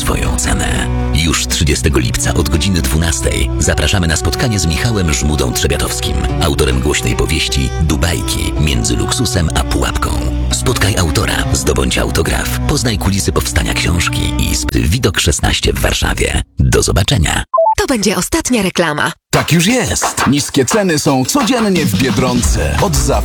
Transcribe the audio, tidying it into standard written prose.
swoją cenę. Już 30 lipca od godziny 12 zapraszamy na spotkanie z Michałem Żmudą-Trzebiatowskim, autorem głośnej powieści Dubajki między luksusem a pułapką. Spotkaj autora, zdobądź autograf, poznaj kulisy powstania książki i Widok 16 w Warszawie. Do zobaczenia. To będzie ostatnia reklama. Tak już jest. Niskie ceny są codziennie w Biedronce. Od zawsze.